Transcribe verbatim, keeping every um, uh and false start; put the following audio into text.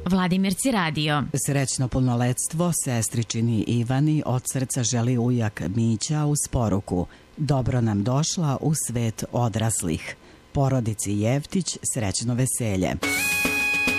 Vladimirci radio. Srećno punoletstvo sestričini Ivani od srca želi ujak Mića uz poruku: dobro nam došla u svet odraslih. Porodici Jevtić srećno veselje.